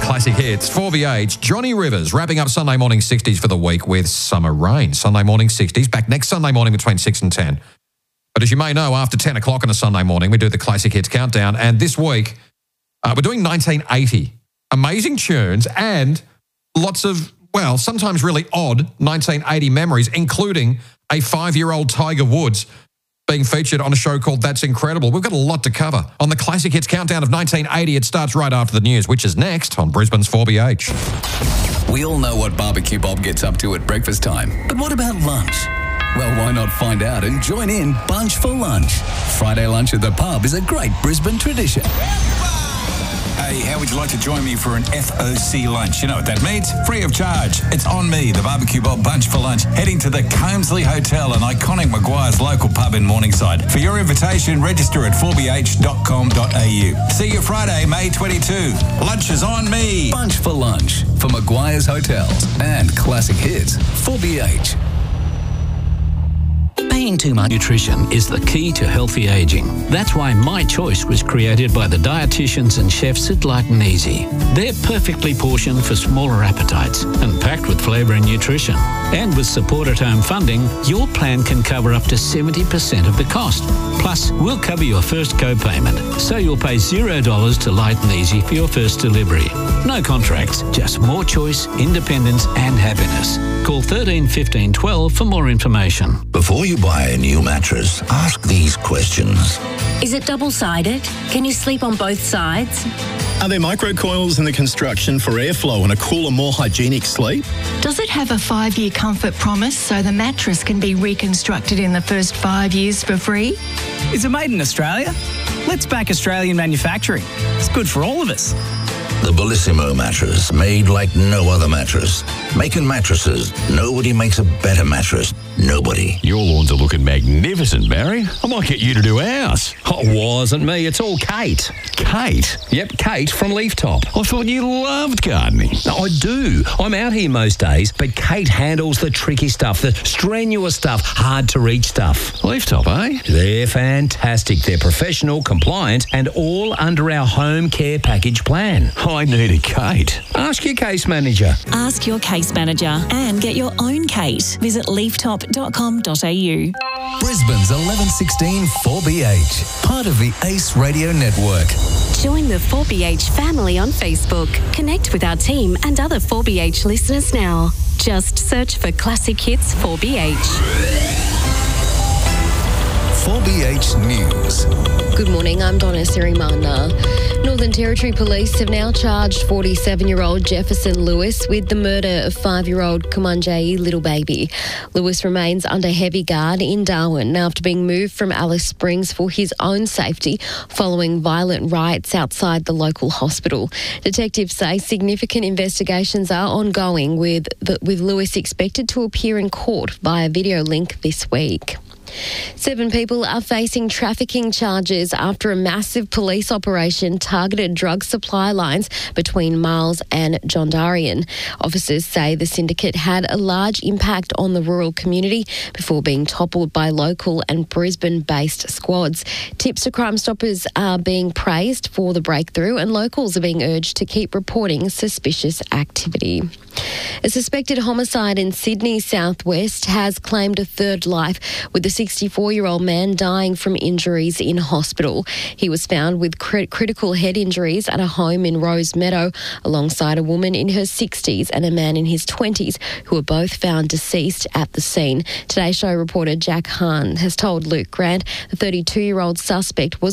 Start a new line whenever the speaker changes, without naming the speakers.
Classic Hits, 4BH, Johnny Rivers, wrapping up Sunday morning 60s for the week with Summer Rain. Sunday morning 60s, back next Sunday morning between 6 and 10. But as you may know, after 10 o'clock on a Sunday morning, we do the Classic Hits Countdown. And this week, we're doing 1980. Amazing tunes and lots of, well, sometimes really odd 1980 memories, including a 5-year-old Tiger Woods being featured on a show called That's Incredible. We've got a lot to cover on the Classic Hits Countdown of 1980. It starts right after the news, which is next on Brisbane's 4BH.
We all know what Barbecue Bob gets up to at breakfast time. But what about lunch? Well, why not find out and join in Bunch for Lunch? Friday lunch at the pub is a great Brisbane tradition.
Hey, how would you like to join me for an FOC lunch? You know what that means? Free of charge. It's on me, the Barbecue Bob Bunch for Lunch, heading to the Comesley Hotel, an iconic Maguire's local pub in Morningside. For your invitation, register at 4bh.com.au. See you Friday, May 22. Lunch is on me.
Bunch for Lunch for Maguire's Hotels and Classic Hits 4BH.
Paying too much nutrition is the key to healthy aging. That's why My Choice was created by the dietitians and chefs at Light and Easy. They're perfectly portioned for smaller appetites and packed with flavour and nutrition. And with support at home funding, your plan can cover up to 70% of the cost. Plus, we'll cover your first co-payment, so you'll pay $0 to Light and Easy for your first delivery. No contracts, just more choice, independence and happiness. Call 13 15 12 for more information.
Before you buy a new mattress, ask these questions.
Is it double-sided? Can you sleep on both sides?
Are there microcoils in the construction for airflow and a cooler, more hygienic sleep?
Does it have a 5-year comfort promise so the mattress can be reconstructed in the first 5 years for free?
Is it made in Australia? Let's back Australian manufacturing. It's good for all of us.
The Bellissimo mattress, made like no other mattress. Making mattresses, nobody makes a better mattress. Nobody.
Your lawns are looking magnificent, Barry. I might get you to do ours.
Oh, it wasn't me. It's all Kate.
Kate?
Yep, Kate from Leaf Top.
I thought you loved gardening.
No, I do. I'm out here most days, but Kate handles the tricky stuff, the strenuous stuff, hard to reach stuff.
Leaf Top, eh?
They're fantastic. They're professional, compliant, and all under our home care package plan.
I need a Kate.
Ask your case manager.
Ask your case manager and get your own Kate. Visit leaftop.com.au.
Brisbane's 1116 4BH, part of the Ace Radio Network.
Join the 4BH family on Facebook. Connect with our team and other 4BH listeners now. Just search for Classic Hits 4BH.
4BH News.
Good morning, I'm Donna Sirimana. Northern Territory Police have now charged 47-year-old Jefferson Lewis with the murder of 5-year-old Kumanjayi little baby. Lewis remains under heavy guard in Darwin after being moved from Alice Springs for his own safety following violent riots outside the local hospital. Detectives say significant investigations are ongoing with Lewis expected to appear in court via video link this week. 7 people are facing trafficking charges after a massive police operation targeted drug supply lines between Miles and John Darien. Officers say the syndicate had a large impact on the rural community before being toppled by local and Brisbane-based squads. Tips to Crime Stoppers are being praised for the breakthrough, and locals are being urged to keep reporting suspicious activity. A suspected homicide in Sydney southwest has claimed a third life, with a 64-year-old man dying from injuries in hospital. He was found with critical head injuries at a home in Rose Meadow, alongside a woman in her 60s and a man in his 20s, who were both found deceased at the scene. Today Show reporter Jack Hahn has told Luke Grant the 32-year-old suspect was